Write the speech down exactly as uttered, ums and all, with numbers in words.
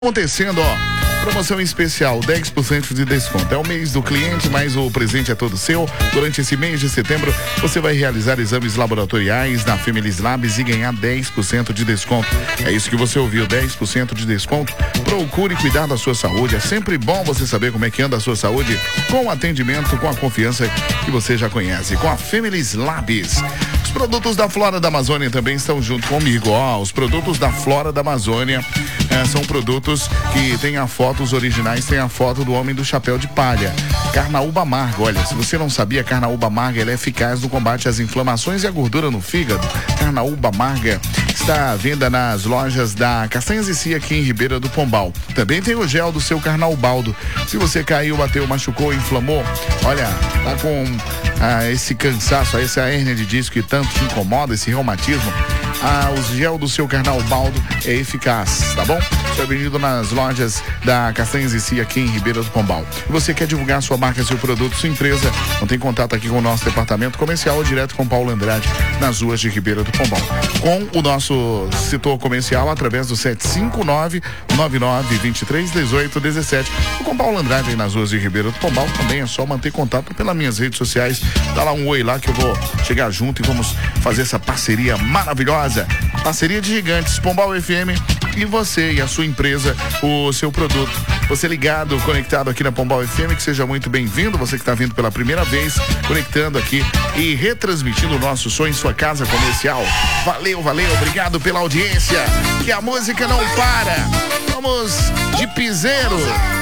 Acontecendo, ó, promoção especial, dez por cento de desconto. É o mês do cliente, mas o presente é todo seu. Durante esse mês de setembro, você vai realizar exames laboratoriais na Femelis Labs e ganhar dez por cento de desconto. É isso que você ouviu, dez por cento de desconto. Procure cuidar da sua saúde. É sempre bom você saber como é que anda a sua saúde com o atendimento, com a confiança que você já conhece. Com a Femelis Labs. Os produtos da Flora da Amazônia também estão junto comigo, ó. Os produtos da Flora da Amazônia eh, são produtos que tem a foto, os originais tem a foto do homem do chapéu de palha. Carnaúba amarga, olha, se você não sabia, carnaúba amarga, ela é eficaz no combate às inflamações e à gordura no fígado. Carnaúba amarga está à venda nas lojas da Castanhas e Cia aqui em Ribeira do Pombal. Também tem o gel do seu Carnaubaldo. Se você caiu, bateu, machucou, inflamou, olha, tá com ah, esse cansaço, essa hérnia de disco que tanto te incomoda, esse reumatismo, ah, o gel do seu Carnaubaldo é eficaz, tá bom? Isso é vendido nas lojas da Castanhas e Cia aqui em Ribeira do Pombal. E você quer divulgar sua marca, seu produto, sua empresa? Não tem contato aqui com o nosso departamento comercial ou direto com Paulo Andrade nas ruas de Ribeira do Pombal. Com o nosso setor comercial através do sete cinco nove, nove nove dois três, um oito um sete. Ou com Paulo Andrade aí nas ruas de Ribeira do Pombal também é só manter contato pelas minhas redes sociais. Dá lá um oi lá que eu vou chegar junto e vamos fazer essa parceria maravilhosa. Parceria de gigantes, Pombal F M e você e a sua empresa, o seu produto. Você ligado, conectado aqui na Pombal F M, que seja muito bem-vindo. Você que está vindo pela primeira vez, conectando aqui e retransmitindo o nosso som em sua casa comercial. Valeu, valeu, obrigado pela audiência. Que a música não para. Vamos de piseiro.